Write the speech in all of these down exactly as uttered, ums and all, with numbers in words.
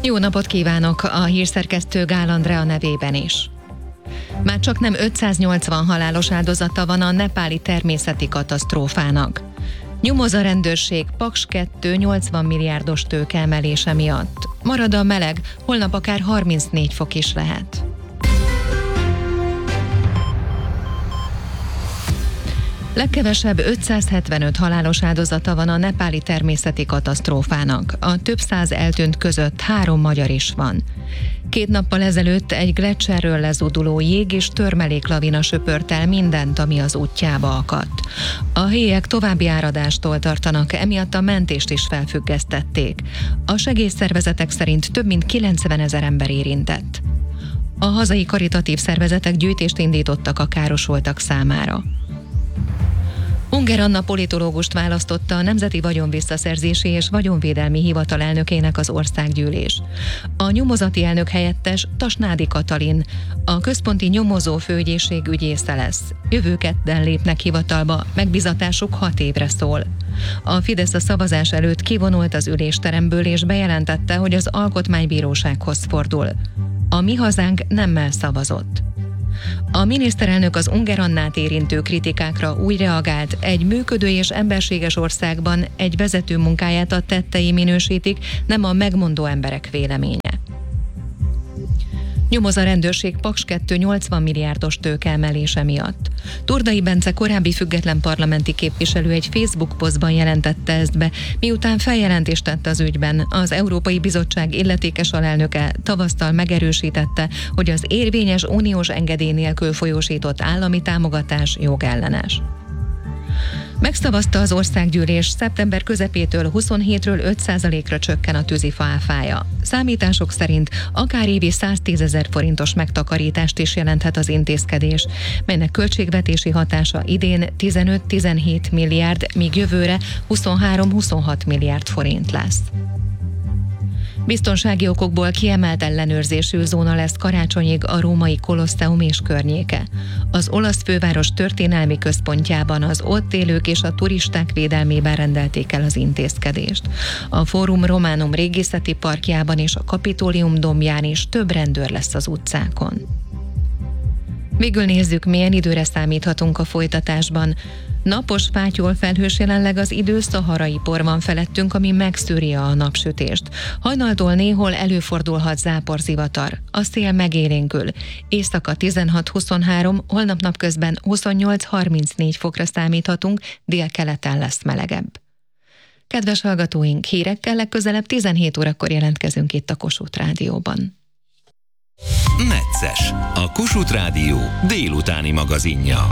Jó napot kívánok a hírszerkesztő Gál Andrea nevében is. Már csak nem ötszáznyolcvan halálos áldozata van a nepáli természeti katasztrófának. Nyomoz a rendőrség Paks kettő nyolcvan milliárdos tőkeemelése miatt. Marad a meleg, holnap akár harmincnégy fok is lehet. Legkevesebb ötszázhetvenöt halálos áldozata van a nepáli természeti katasztrófának. A több száz eltűnt között három magyar is van. Két nappal ezelőtt egy gleccserről lezúduló jég és törmeléklavina söpört el mindent, ami az útjába akadt. A helyiek további áradástól tartanak, emiatt a mentést is felfüggesztették. A segélyszervezetek szerint több mint kilencvenezer ember érintett. A hazai karitatív szervezetek gyűjtést indítottak a károsultak számára. Unger Anna politológust választotta a Nemzeti Vagyonvisszaszerzési és Vagyonvédelmi Hivatal elnökének az országgyűlés. A nyomozati elnök helyettes Tasnádi Katalin, a központi nyomozó főügyészség ügyésze lesz. Jövő kedden lépnek hivatalba, megbízatásuk hat évre szól. A Fidesz a szavazás előtt kivonult az ülésteremből és bejelentette, hogy az Alkotmánybírósághoz fordul. A Mi Hazánk nemmel szavazott. A miniszterelnök az Unger Annát érintő kritikákra úgy reagált, egy működő és emberséges országban egy vezető munkáját a tettei minősítik, nem a megmondó emberek véleménye. Nyomoz a rendőrség Paks kettő nyolcvan milliárdos tőkeemelése miatt. Turdai Bence korábbi független parlamenti képviselő egy Facebook posztban jelentette ezt be, miután feljelentést tett az ügyben. Az Európai Bizottság illetékes alelnöke tavasztal megerősítette, hogy az érvényes uniós engedély nélkül folyósított állami támogatás jogellenes. Megszavazta az országgyűlés, szeptember közepétől huszonhétről öt százalékra csökken a tűzifa áfája. Számítások szerint akár évi száztízezer forintos megtakarítást is jelenthet az intézkedés, melynek költségvetési hatása idén tizenöt-tizenhét milliárd, míg jövőre huszonhárom-huszonhat milliárd forint lesz. Biztonsági okokból kiemelt ellenőrzésű zóna lesz karácsonyig a római Kolosseum és környéke. Az olasz főváros történelmi központjában az ott élők és a turisták védelmében rendelték el az intézkedést. A Forum Romanum régészeti parkjában és a Kapitolium dombján is több rendőr lesz az utcákon. Végül nézzük, milyen időre számíthatunk a folytatásban. Napos, fátyol felhős jelenleg az idő, szaharai por van felettünk, ami megszűri a napsütést. Hajnaltól néhol előfordulhat záporzivatar. A szél megélénkül. Éjszaka tizenhat-huszonhárom, holnap napközben huszonnyolc-harmincnégy fokra számíthatunk, délkeleten lesz melegebb. Kedves hallgatóink, hírekkel legközelebb tizenhét órakor jelentkezünk itt a Kossuth Rádióban. Necces, a Kossuth Rádió délutáni magazinja.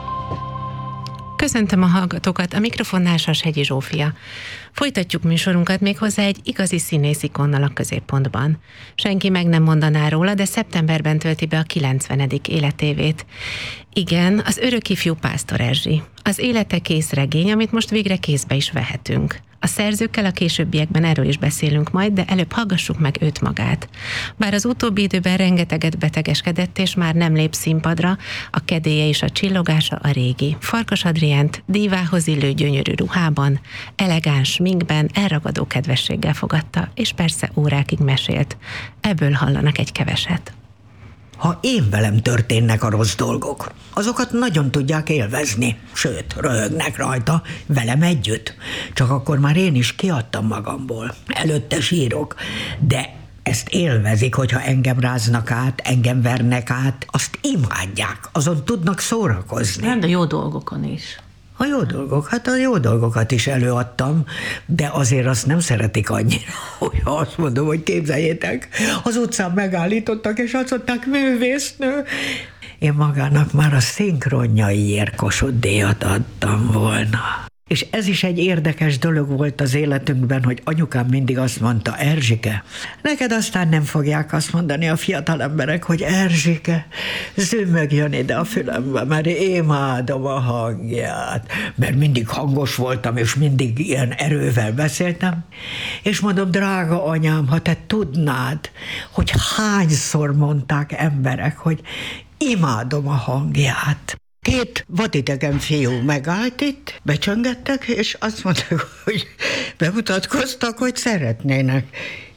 Köszöntöm a hallgatókat, a mikrofonnál Sashegyi Zsófia. Folytatjuk műsorunkat méghozzá egy igazi színészikonnal a középpontban. Senki meg nem mondaná róla, de szeptemberben tölti be a kilencvenedik életévét. Igen, az örök ifjú Pásztor Erzsi. Az élete kész regény, amit most végre kézbe is vehetünk. A szerzőkkel a későbbiekben erről is beszélünk majd, de előbb hallgassuk meg őt magát. Bár az utóbbi időben rengeteget betegeskedett, és már nem lép színpadra, a kedélye és a csillogása a régi. Farkas Adriánt dívához illő gyönyörű ruhában, elegáns sminkben, elragadó kedvességgel fogadta, és persze órákig mesélt. Ebből hallanak egy keveset. Ha én velem történnek a rossz dolgok, azokat nagyon tudják élvezni, sőt, röhögnek rajta, velem együtt. Csak akkor már én is kiadtam magamból. Előtte sírok, de ezt élvezik, hogyha engem ráznak át, engem vernek át, azt imádják, azon tudnak szórakozni. Nem, de jó dolgokon is. A jó dolgok, hát a jó dolgokat is előadtam, de azért azt nem szeretik annyira, hogy azt mondom, hogy képzeljétek, az utcán megállítottak, és azt mondták, művésznő. Én magának már a szinkronjaiért Kossuth díjat adtam volna. És ez is egy érdekes dolog volt az életünkben, hogy anyukám mindig azt mondta, Erzsike, neked aztán nem fogják azt mondani a fiatal emberek, hogy Erzsike, zümmögjön ide a fülembe, mert imádom a hangját, mert mindig hangos voltam, és mindig ilyen erővel beszéltem, és mondom, drága anyám, ha te tudnád, hogy hányszor mondták emberek, hogy imádom a hangját. Két vadidegen fiú megállt itt, becsöngettek, és azt mondták, hogy bemutatkoztak, hogy szeretnének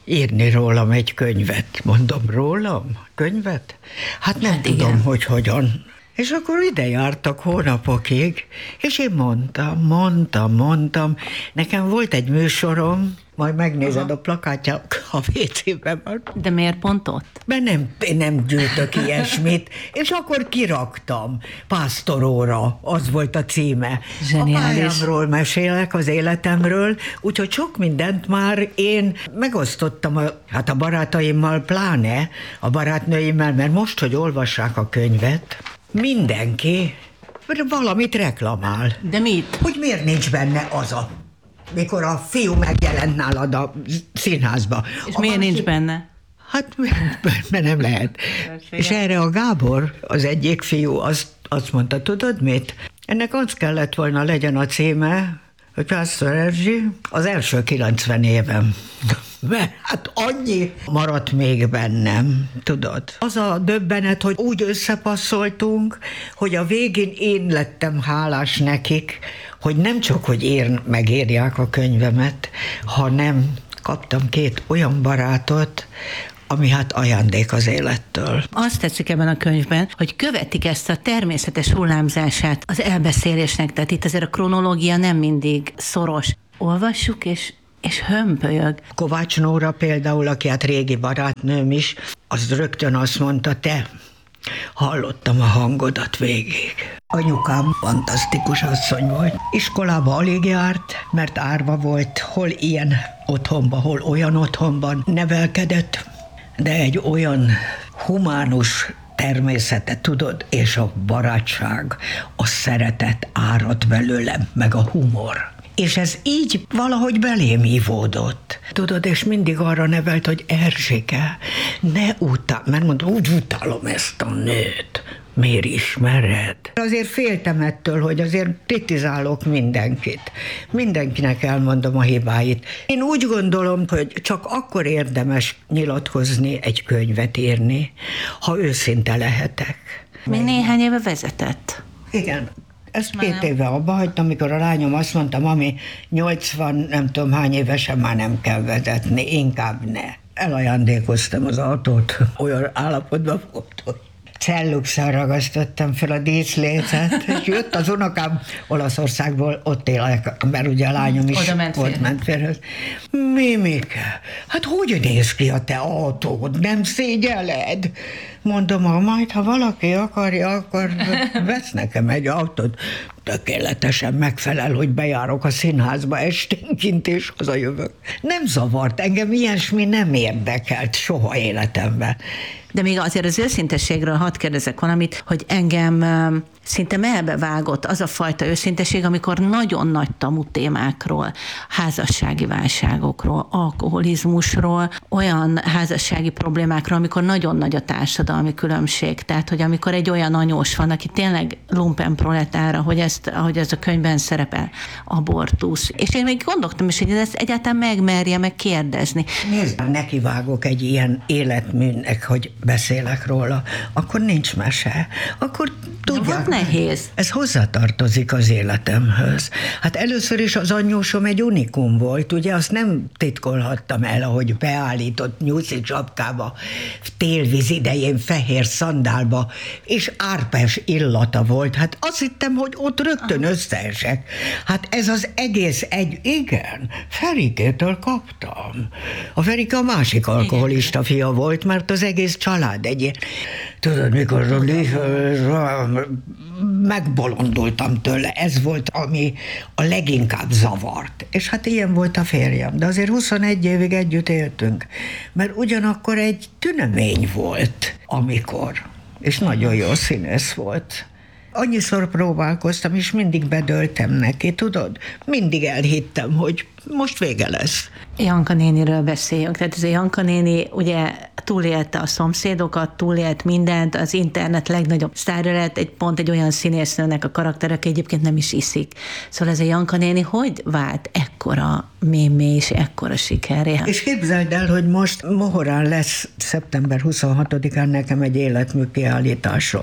írni rólam egy könyvet. Mondom, rólam? Könyvet? Hát nem hát tudom, igen. hogy hogyan. És akkor ide jártak hónapokig, és én mondtam, mondtam, mondtam. Nekem volt egy műsorom, majd megnézed Aha. a plakátja a vé cében van. De miért pont ott? Mert nem, én nem gyűjtök ilyesmit, és akkor kiraktam. Pásztoróra, az volt a címe. Zseniális. A pályámról mesélek, az életemről, úgyhogy sok mindent már én megosztottam, a, hát a barátaimmal pláne, a barátnőimmel, mert most, hogy olvassák a könyvet, mindenki valamit reklamál. De mit? Hogy miért nincs benne az a, mikor a fiú megjelent nálad a színházba. És a miért másik, nincs benne? Hát, mert nem lehet. És erre a Gábor, az egyik fiú, azt, azt mondta, tudod mit? Ennek az kellett volna legyen a címe, hogy Pásztor Erzsi, az első kilencven évem. Mert hát annyi maradt még bennem, tudod. Az a döbbenet, hogy úgy összepasszoltunk, hogy a végén én lettem hálás nekik, hogy nem csak, hogy ér, megírják a könyvemet, hanem kaptam két olyan barátot, ami hát ajándék az élettől. Azt tetszik ebben a könyvben, hogy követik ezt a természetes hullámzását az elbeszélésnek, tehát itt azért a kronológia nem mindig szoros. Olvassuk, és és hömpölyög. Kovács Nóra például, aki hát régi barátnőm is, az rögtön azt mondta, te, hallottam a hangodat végig. Anyukám fantasztikus asszony volt. Iskolába alig járt, mert árva volt, hol ilyen otthonban, hol olyan otthonban nevelkedett, de egy olyan humánus természete, tudod, és a barátság, a szeretet árad belőlem, meg a humor. És ez így valahogy belém ivódott. Tudod, és mindig arra nevelt, hogy Erzsike, ne utál, mert mondom, úgy utálom ezt a nőt. Miért ismered? Azért féltem ettől, hogy azért kritizálok mindenkit. Mindenkinek elmondom a hibáit. Én úgy gondolom, hogy csak akkor érdemes nyilatkozni, egy könyvet írni, ha őszinte lehetek. Még néhány éve vezetett. Igen. Ezt már két nem. éve abba hagytam, amikor a lányom azt mondta, mami, nyolcvan, nem tudom hány évesen már nem kell vezetni, inkább ne. Elajándékoztam az autót, olyan állapotban volt, hogy celluxal ragasztottam fel a díszlécet, és jött az unokám Olaszországból, ott élek, mert ugye a lányom is ment ott ment félhez. Mimike, hát hogy néz ki a te autód, nem szégyeled? Mondom, ha majd, ha valaki akarja, akkor vesz nekem egy autót. Tökéletesen megfelel, hogy bejárok a színházba esténként, és hazajövök. Nem zavart, engem ilyesmi nem érdekelt soha életemben. De még azért az őszintességről hadd kérdezek valamit, hogy engem szinte melbevágott az a fajta őszintesség, amikor nagyon nagy tamú témákról, házassági válságokról, alkoholizmusról, olyan házassági problémákról, amikor nagyon nagy a társadalmi különbség. Tehát, hogy amikor egy olyan anyós van, aki tényleg lumpen proletára, hogy ezt, ahogy ez a könyvben szerepel, abortusz. És én még gondoltam is, hogy ezt egyáltalán megmerje meg kérdezni. Nézd, nekivágok egy ilyen életműnek, hogy beszélek róla, akkor nincs mese. Akkor tudják. Nehéz. Ez hozzátartozik az életemhöz. Hát először is az anyósom egy unikum volt, ugye azt nem titkolhattam el, ahogy beállított nyuszi csapkába, télvíz idején fehér szandálba, és árpás illata volt. Hát azt hittem, hogy ott rögtön összeesek. Hát ez az egész egy, igen, Ferikétől kaptam. A Ferike a másik alkoholista fia volt, mert az egész család egy, tudod, mikor megbolondultam tőle, ez volt, ami a leginkább zavart. És hát ilyen volt a férjem, de azért huszonegy évig együtt éltünk, mert ugyanakkor egy tünemény volt, amikor, és nagyon jó színész volt. Annyiszor próbálkoztam, és mindig bedöltem neki, tudod? Mindig elhittem, hogy most vége lesz. Janka néniről beszéljünk. Tehát ez a Janka néni ugye túlélte a szomszédokat, túlélt mindent, az internet legnagyobb sztárja lett, egy pont egy olyan színésznőnek a karakter, aki egyébként nem is iszik. Szóval ez a Janka néni hogy vált ekkora mémé és ekkora sikerre? És képzeld el, hogy most Mohorán lesz szeptember huszonhatodikán nekem egy életmű kiállításom.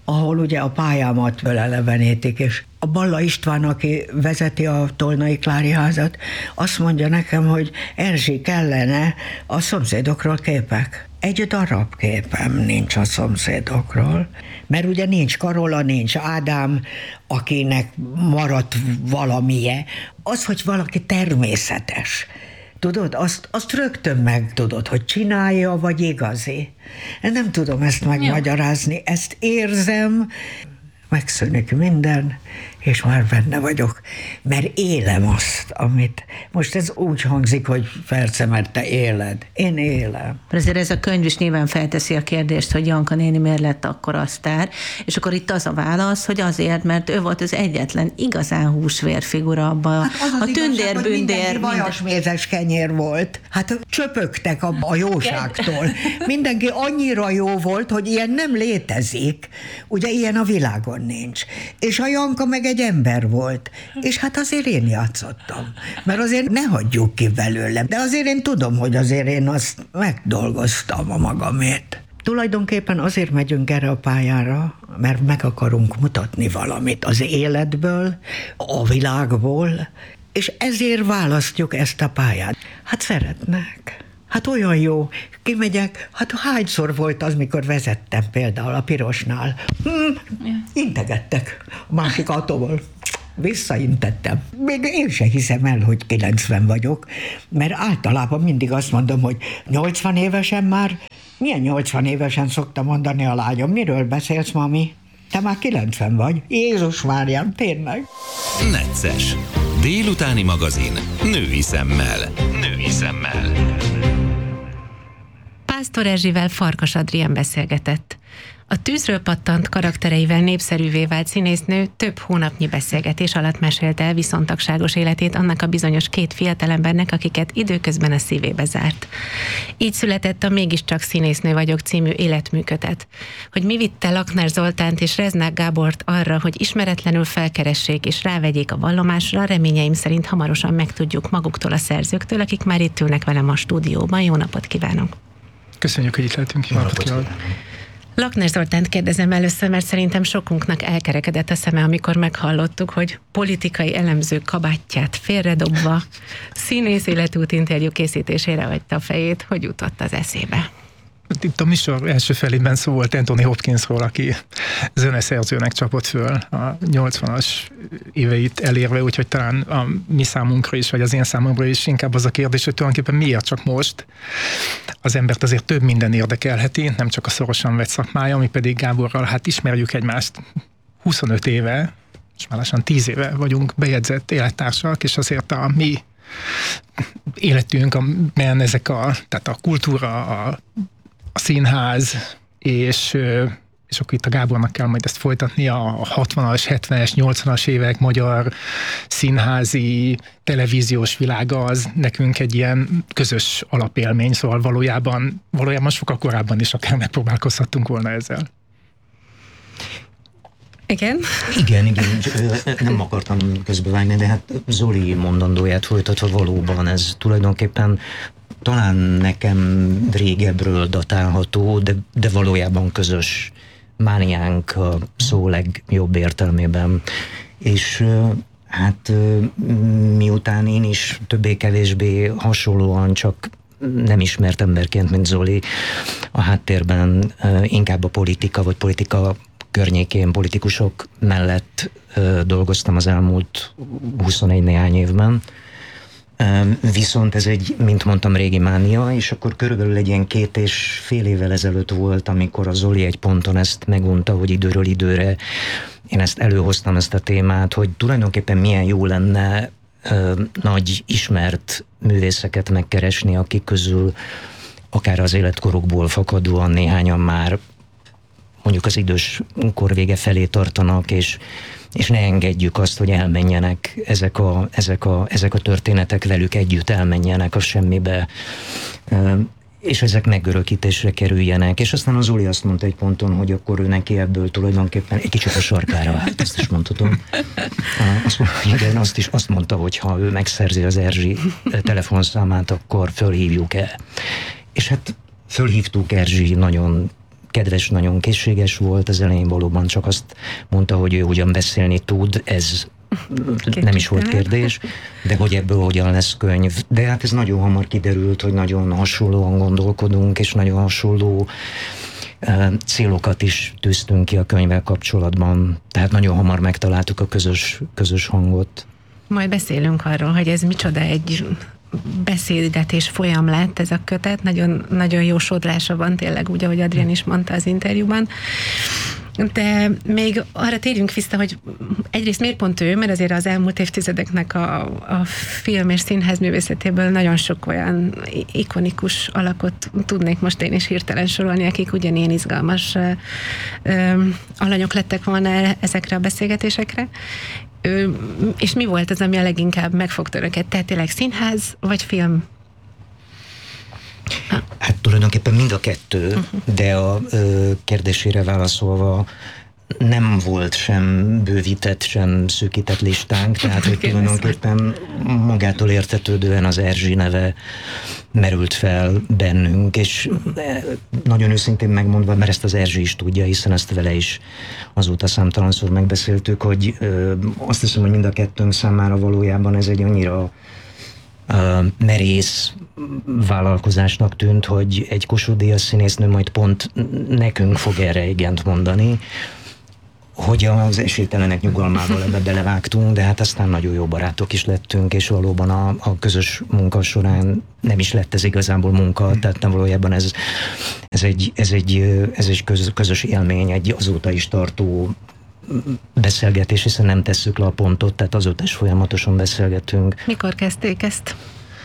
ahol ugye a pályámat felelevenítik, és a Balla István, aki vezeti a Tolnai Klári házat, azt mondja nekem, hogy Erzsi, kellene a szomszédokról képek. Egy darab képem nincs a szomszédokról, mert ugye nincs Karola, nincs Ádám, akinek maradt valamije. Az, hogy valaki természetes, tudod, azt, azt rögtön megtudod, hogy csinálja, vagy igazi. Én nem tudom ezt megmagyarázni, ezt érzem, megszűnik minden, és már benne vagyok, mert élem azt, amit... Most ez úgy hangzik, hogy Ferce, mert te éled. Én élem. Azért ez a könyv is nyilván felteszi a kérdést, hogy Janka néni miért lett akkor a sztár, és akkor itt az a válasz, hogy azért, mert ő volt az egyetlen igazán húsvérfigura abban, hát a tündér-bündér. Mindenki vajasmézes kenyér volt. Hát csöpögtek a, a jóságtól. Mindenki annyira jó volt, hogy ilyen nem létezik. Ugye ilyen a világon nincs. És a Janka meg egy ember volt. És hát azért én játszottam. Mert azért ne hagyjuk ki belőlem. De azért én tudom, hogy azért én azt megdolgoztam a magamét. Tulajdonképpen azért megyünk erre a pályára, mert meg akarunk mutatni valamit az életből, a világból, és ezért választjuk ezt a pályát. Hát szeretnek. Hát olyan jó, kimegyek, hát hányszor volt az, mikor vezettem például a Pirosnál. Hm, integettek a másik autóval. Visszaintettem. Még én se hiszem el, hogy kilencven vagyok, mert általában mindig azt mondom, hogy nyolcvan évesen már, milyen nyolcvan évesen szokta mondani a lányom, miről beszélsz, mami? Te már kilencven vagy. Jézus Máriám, tényleg. Necces. Délutáni magazin. Női szemmel. Női szemmel. Pásztor Erzsivel Farkas Adrián beszélgetett. A Tűzről pattant karaktereivel népszerűvé vált színésznő több hónapnyi beszélgetés alatt mesélte el viszontagságos életét annak a bizonyos két fiatalembernek, akiket időközben a szívébe zárt. Így született a Mégiscsak színésznő vagyok című életműkötet. Hogy mi vitte Lakner Zoltánt és Reznák Gábort arra, hogy ismeretlenül felkeressék és rávegyék a vallomásra, reményeim szerint hamarosan megtudjuk maguktól a szerzőktől, akik már itt ülnek velem a stúdióban. Jó napot kívánok! Köszönjük, hogy itt lehetünk. Jó napot kívánok! Lakner Zoltánt kérdezem először, mert szerintem sokunknak elkerekedett a szeme, amikor meghallottuk, hogy politikai elemző kabátját félredobva színész életút interjú készítésére hagyta a fejét. Hogy jutott az eszébe? Itt a műsor első felében szó volt Anthony Hopkinsról, aki zeneszerzőnek csapott föl a nyolcvanas éveit elérve, úgyhogy talán a mi számunkra is, vagy az én számomra is inkább az a kérdés, hogy tulajdonképpen miért csak most. Az embert azért több minden érdekelheti, nem csak a szorosan vett szakmája, ami pedig Gáborral, hát ismerjük egymást huszonöt éve, és már lassan tíz éve vagyunk bejegyzett élettársak, és azért a mi életünk, amelyen ezek a, tehát a kultúra, a a színház, és, és akkor itt a Gábornak kell majd ezt folytatni, a hatvanas, hetvenes, nyolcvanas évek magyar színházi, televíziós világa az nekünk egy ilyen közös alapélmény, szóval valójában, valójában sokkal korábban is akár megpróbálkozhattunk volna ezzel. Igen? Igen, igen, nem akartam közbevágni, de hát Zoli mondandóját folytatva valóban ez tulajdonképpen talán nekem régebről datálható, de, de valójában közös mániánk a szó legjobb értelmében. És hát miután én is többé-kevésbé hasonlóan, csak nem ismert emberként, mint Zoli, a háttérben inkább a politika vagy politika környékén, politikusok mellett dolgoztam az elmúlt huszonegy néhány évben. Viszont ez egy, mint mondtam, régi mánia, és akkor körülbelül egy ilyen két és fél évvel ezelőtt volt, amikor a Zoli egy ponton ezt megunta, hogy időről időre én ezt előhoztam, ezt a témát, hogy tulajdonképpen milyen jó lenne ö, nagy ismert művészeket megkeresni, akik közül akár az életkorukból fakadóan néhányan már mondjuk az idős kor vége felé tartanak, és és ne engedjük azt, hogy elmenjenek ezek a, ezek a, ezek a történetek, velük együtt elmenjenek a semmibe, és ezek megörökítésre kerüljenek. És aztán az Zoli azt mondta egy ponton, hogy akkor ő neki ebből tulajdonképpen egy kicsit a sarkára állt, ezt is mondhatom. Azt, igen, azt is azt mondta, hogy ha ő megszerzi az Erzsi telefonszámát, akkor fölhívjuk el. És hát fölhívtuk, Erzsi nagyon kedves, nagyon készséges volt, az elején valóban csak azt mondta, hogy ő ugyan beszélni tud, ez nem is volt kérdés, de hogy ebből hogyan lesz könyv. De hát ez nagyon hamar kiderült, hogy nagyon hasonlóan gondolkodunk, és nagyon hasonló célokat is tűztünk ki a könyvvel kapcsolatban. Tehát nagyon hamar megtaláltuk a közös, közös hangot. Majd beszélünk arról, hogy ez micsoda egy beszélgetés folyam lett ez a kötet. Nagyon, nagyon jó sodrása van tényleg, úgy, ahogy Adrián is mondta az interjúban. De még arra térjünk vissza, hogy egyrészt miért pont ő, mert azért az elmúlt évtizedeknek a, a film és színház művészetéből nagyon sok olyan ikonikus alakot tudnék most én is hirtelen sorolni, akik ugyanilyen izgalmas ö, ö, alanyok lettek volna ezekre a beszélgetésekre. Ö, és mi volt az, ami a leginkább megfogta önöket? Tehát tényleg színház vagy film? Hát tulajdonképpen mind a kettő, uh-huh. de a ö, kérdésére válaszolva nem volt sem bővített, sem szűkített listánk, tehát hogy tulajdonképpen magától értetődően az Erzsi neve merült fel bennünk, és nagyon őszintén megmondva, mert ezt az Erzsi is tudja, hiszen ezt vele is azóta számtalanszor megbeszéltük, hogy ö, azt hiszem, hogy mind a kettőnk számára valójában ez egy annyira Uh, merész vállalkozásnak tűnt, hogy egy Kossuth Díjas színésznő majd pont nekünk fog erre igent mondani, hogy az esélytelenek nyugalmával ebbe belevágtunk, de hát aztán nagyon jó barátok is lettünk, és valóban a, a közös munka során nem is lett ez igazából munka, tehát nem valójában ez, ez egy, ez egy, ez egy közös, közös élmény, egy azóta is tartó beszélgetés, hiszen nem tesszük le a pontot, tehát azóta is folyamatosan beszélgetünk. Mikor kezdték ezt?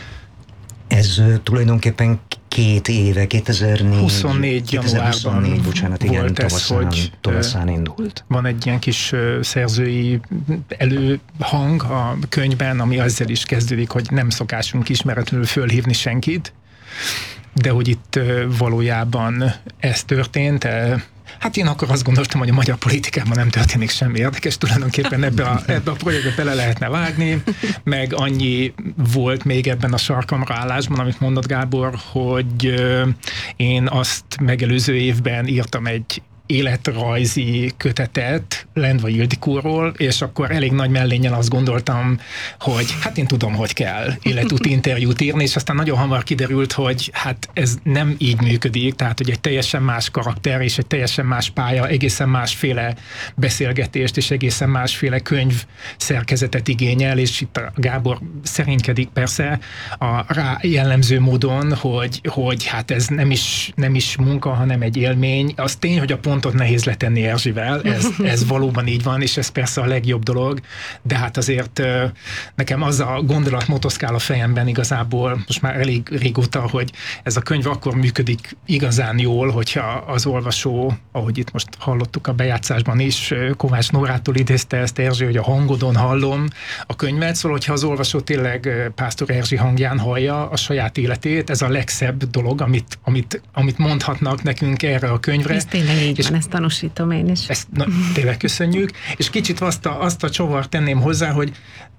Ez uh, tulajdonképpen két éve, kétezer-négy, huszonnégy januárban huszonnégy, bocsánat, igen, volt ez, tavaszán, hogy tavaszán indult. Van egy ilyen kis uh, szerzői előhang a könyvben, ami azzal is kezdődik, hogy nem szokásunk ismeretlenül fölhívni senkit, de hogy itt uh, valójában ez történt. Uh, Hát én akkor azt gondoltam, hogy a magyar politikában nem történik semmi érdekes, tulajdonképpen ebbe a, ebbe a projektbe bele lehetne vágni, meg annyi volt még ebben a sarkamra állásban, amit mondott Gábor, hogy én azt megelőző évben írtam egy életrajzi kötetet Lendvai Ildikóról, és akkor elég nagy mellénnyel azt gondoltam, hogy hát én tudom, hogy kell életúti interjút írni, és aztán nagyon hamar kiderült, hogy hát ez nem így működik, tehát hogy egy teljesen más karakter és egy teljesen más pálya, egészen másféle beszélgetést és egészen másféle könyv szerkezetet igényel, és itt a Gábor szerénykedik persze a rá jellemző módon, hogy, hogy hát ez nem is, nem is munka, hanem egy élmény. Az tény, hogy a pont pontot nehéz letenni Erzsivel, ez, ez valóban így van, és ez persze a legjobb dolog, de hát azért nekem az a gondolat motoszkál a fejemben igazából most már elég régóta, hogy ez a könyv akkor működik igazán jól, hogyha az olvasó, ahogy itt most hallottuk a bejátszásban is, Kovács Nórától idézte ezt Erzsi, hogy a hangodon hallom a könyvet, szóval hogyha az olvasó tényleg Pásztor Erzsi hangján hallja a saját életét, ez a legszebb dolog, amit, amit, amit mondhatnak nekünk erre a könyvre. Ez tényleg így van, ezt tanúsítom én is. Ezt na, tényleg köszönjük, és kicsit azt a, azt a csavart tenném hozzá, hogy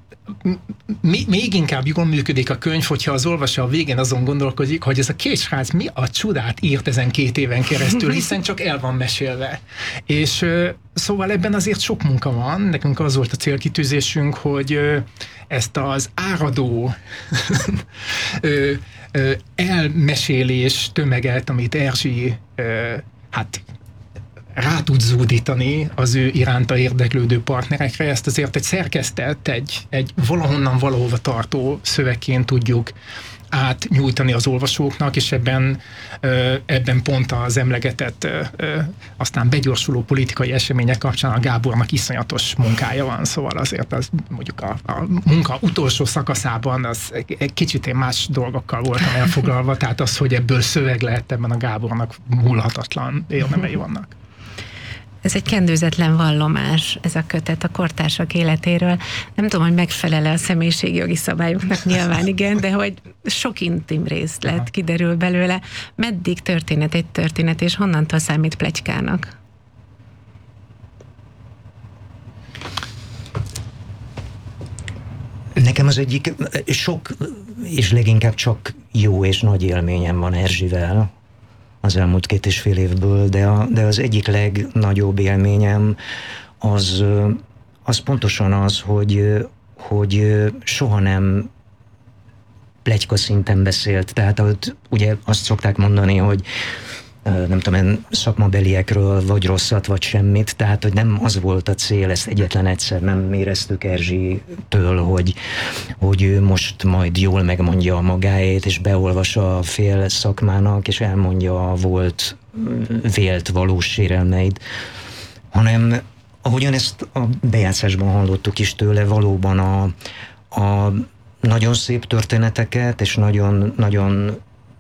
mi, még inkább jól működik a könyv, hogyha az olvasó a végén azon gondolkodik, hogy ez a két srác mi a csodát írt ezen két éven keresztül, hiszen csak el van mesélve. És szóval ebben azért sok munka van, nekünk az volt a célkitűzésünk, hogy ezt az áradó elmesélés tömeget, amit Erzsi hát rá tud zúdítani az ő iránta érdeklődő partnerekre, ezt azért egy szerkesztett, egy, egy valahonnan valahova tartó szövegként tudjuk átnyújtani az olvasóknak, és ebben, ebben pont az emlegetett, aztán begyorsuló politikai események kapcsán a Gábornak iszonyatos munkája van, szóval azért az mondjuk a, a munka utolsó szakaszában az egy kicsit én más dolgokkal voltam elfoglalva, tehát az, hogy ebből szöveg lehet, ebben a Gábornak múlhatatlan érdemei vannak. Ez egy kendőzetlen vallomás, ez a kötet a kortársak életéről. Nem tudom, hogy megfelel-e a személyiségjogi szabályoknak, nyilván igen, de hogy sok intim részlet kiderül belőle. Meddig történet egy történet, és honnantól számít pletykának? Nekem az egyik sok, és leginkább csak jó és nagy élményem van Erzsivel, az elmúlt két és fél évből, de, a, de az egyik legnagyobb élményem az, az pontosan az, hogy, hogy soha nem pletyka szinten beszélt. Tehát ott ugye azt szokták mondani, hogy nem tudom, szakmabeliekről vagy rosszat, vagy semmit, tehát hogy nem az volt a cél, ezt egyetlen egyszer nem éreztük Erzsitől, hogy, hogy ő most majd jól megmondja a magáét, és beolvas a fél szakmának, és elmondja a volt, vélt valós sérelmeid, hanem ahogyan ezt a bejátszásban hallottuk is tőle, valóban a, a nagyon szép történeteket, és nagyon, nagyon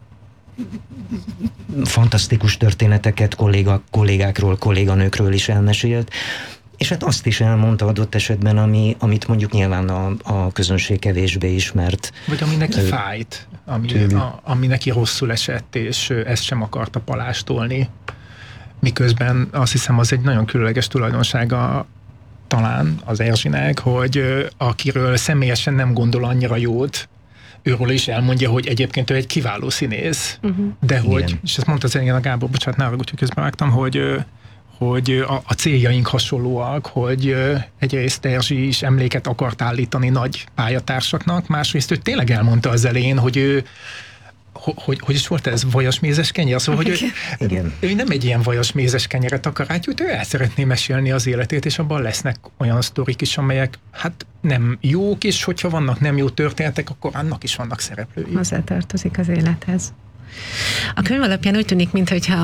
fantasztikus történeteket kolléga, kollégákról, kolléganőkről is elmesélt, és hát azt is elmondta adott esetben, ami, amit mondjuk nyilván a, a közönség kevésbé ismert. Vagy ami neki fájt, ami, a, ami neki rosszul esett, és ezt sem akarta palástolni. Miközben azt hiszem, az egy nagyon különleges tulajdonsága talán az Erzsinek, hogy akiről személyesen nem gondol annyira jót, őről is elmondja, hogy egyébként ő egy kiváló színész, uh-huh. de hogy, igen. És ezt mondta az elején a Gábor, bocsánat, ne haragudj, hogy közben vágtam, hogy, hogy a, a céljaink hasonlóak, hogy egyrészt Erzsi is emléket akart állítani nagy pályatársaknak, másrészt ő tényleg elmondta az elején, hogy ő Hogy, hogy is volt ez? Vajasmézes kenyér? Szóval, hogy ő, Igen. ő nem egy ilyen vajasmézes kenyeret akar átjut, ő el szeretné mesélni az életét, és abban lesznek olyan sztorik is, amelyek hát nem jók, és hogyha vannak nem jó történetek, akkor annak is vannak szereplői. Hozzátartozik az élethez. A könyv alapján úgy tűnik, mintha